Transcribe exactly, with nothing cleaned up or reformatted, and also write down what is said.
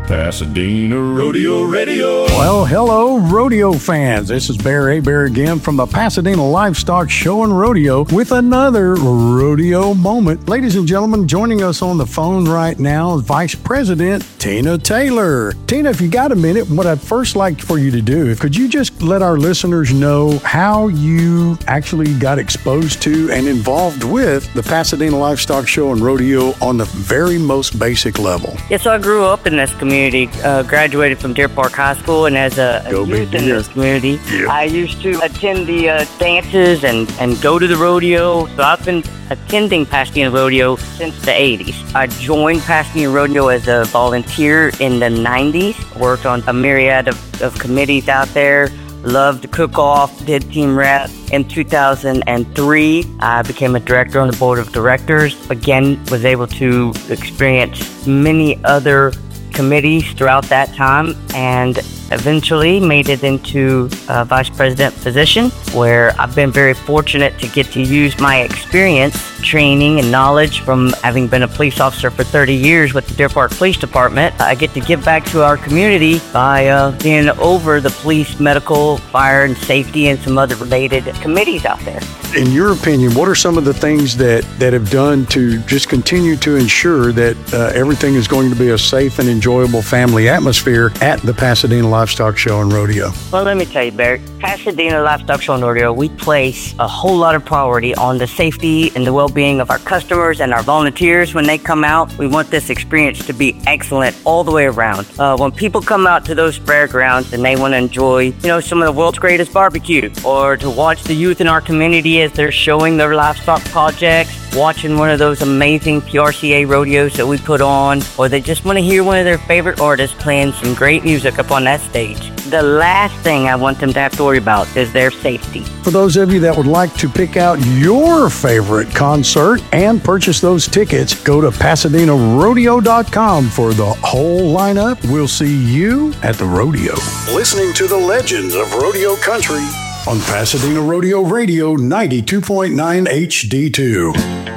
Pasadena Rodeo Radio. Well, hello, rodeo fans. This is Bear A. Bear again from the Pasadena Livestock Show and Rodeo with another rodeo moment. Ladies and gentlemen, joining us on the phone right now is Vice President Tina Taylor. Tina, if you got a minute, what I'd first like for you to do, could you just let our listeners know how you actually got exposed to and involved with the Pasadena Livestock Show and Rodeo on the very most basic level? Yeah, so I grew up in this community, uh, graduated from Deer Park High School, and as a, a Go youth Big in Deer. this community, Yeah. I used to attend the uh, dances and, and go to the rodeo. So I've been attending Pasadena Rodeo since the eighties. I joined Pasadena Rodeo as a volunteer in the nineties, worked on a myriad of, of committees out there. Loved to cook off, did team rep. In two thousand three, I became a director on the board of directors. Again, was able to experience many other committees throughout that time, and eventually made it into a vice president position, where I've been very fortunate to get to use my experience, training, and knowledge from having been a police officer for thirty years with the Deer Park Police Department. I get to give back to our community by uh, being over the police, medical, fire, and safety, and some other related committees out there. In your opinion, what are some of the things that, that have done to just continue to ensure that uh, everything is going to be a safe and enjoyable family atmosphere at the Pasadena Livestock Show and Rodeo? Well, let me tell you, Barrett, Pasadena Livestock Show and Rodeo, we place a whole lot of priority on the safety and the well-being of our customers and our volunteers when they come out. We want this experience to be excellent all the way around. Uh, when people come out to those fairgrounds and they want to enjoy, you know, some of the world's greatest barbecue, or to watch the youth in our community as they're showing their livestock projects, watching one of those amazing P R C A rodeos that we put on, or they just want to hear one of their favorite artists playing some great music up on that stage, the last thing I want them to have to worry about is their safety. For those of you that would like to pick out your favorite concert and purchase those tickets, go to Pasadena Rodeo dot com for the whole lineup. We'll see you at the rodeo. Listening to the legends of rodeo country on Pasadena Rodeo Radio ninety-two point nine H D two.